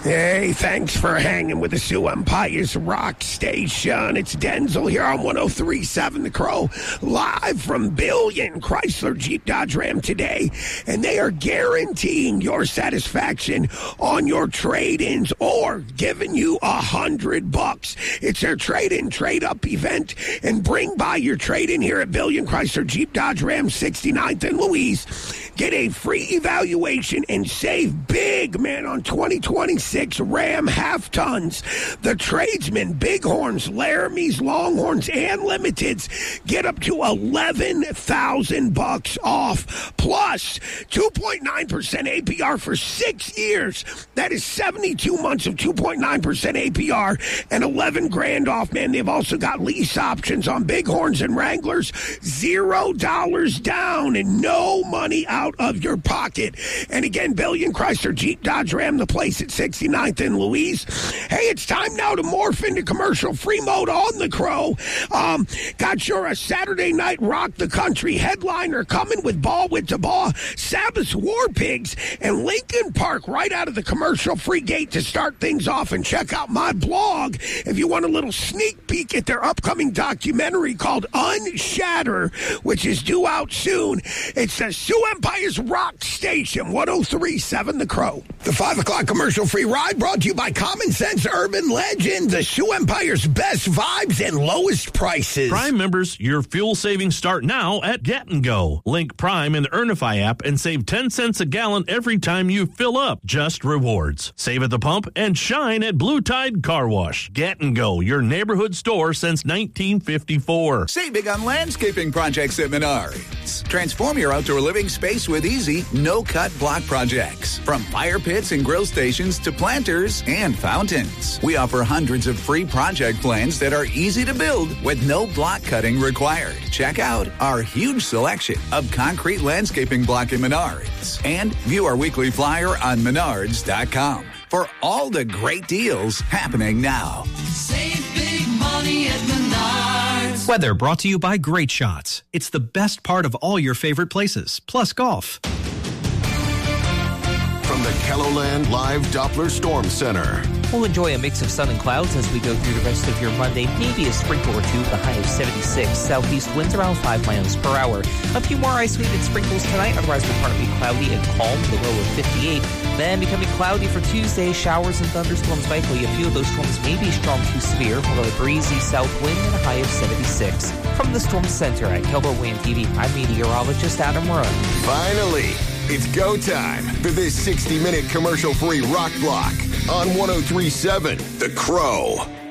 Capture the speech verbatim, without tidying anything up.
Hey, thanks for hanging with the Sioux Empire's Rock Station. It's Denzel here on one oh three point seven The Crow, live from Billion Chrysler Jeep Dodge Ram today. And they are guaranteeing your satisfaction on your trade-ins or giving you a hundred bucks. It's their trade-in, trade-up event. And bring by your trade-in here at Billion Chrysler Jeep Dodge Ram sixty-ninth and Louise. Get a free evaluation and save big, man, on twenty twenty-six Ram half-tons. The Tradesmen, Bighorns, Laramies, Longhorns, and Limiteds get up to eleven thousand bucks off. Plus, two point nine percent A P R for six years. That is seventy-two months of two point nine percent A P R and eleven grand off, man. They've also got lease options on Bighorns and Wranglers. Zero dollars down and no money out of your pocket. And again, Billion Chrysler Jeep Dodge Ram, the place at sixty-ninth and Louise. Hey, it's time now to morph into commercial free mode on the Crow. Um, got your uh, Saturday night rock the country headliner coming with Ball with the Ball, Sabbath War Pigs, and Lincoln Park right out of the commercial free gate to start things off. And check out my blog if you want a little sneak peek at their upcoming documentary called Unshatter, which is due out soon. It's the Sioux Empire's Rock Station, one oh three point seven The Crow. The five o'clock commercial free ride brought to you by Common Sense Urban Legend, the Sioux Empire's best vibes and lowest prices. Prime members, your fuel savings start now at Get and Go. Link Prime in the Earnify app and save ten cents a gallon every time you fill up. Just rewards. Save at the pump and shine at Blue Tide Car Wash. Get and Go, your neighborhood store since nineteen fifty-four. Save big on landscaping projects at Menards. Transform your outdoor living space with easy, no-cut block projects. From fire pits and grill stations to planters and fountains. We offer hundreds of free project plans that are easy to build with no block cutting required. Check out our huge selection of concrete landscaping block in Menards. And view our weekly flyer on menards dot com for all the great deals happening now. Save big money at Menards. Weather brought to you by Great Shots. It's the best part of all your favorite places, plus golf. From the Kelloland Live Doppler Storm Center. We'll enjoy a mix of sun and clouds as we go through the rest of your Monday. Maybe a sprinkle or two, the high of seventy-six. Southeast winds around five miles per hour. A few more isolated sprinkles tonight, otherwise we'll partly cloudy and calm, the low of fifty-eight. Then becoming cloudy for Tuesday, showers and thunderstorms likely. A few of those storms may be strong to severe, although a breezy south wind and a high of seventy-six. From the Storm Center at Keller Williams T V, I'm meteorologist Adam Run. Finally, it's go time for this sixty-minute commercial-free rock block on one oh three point seven The Crow.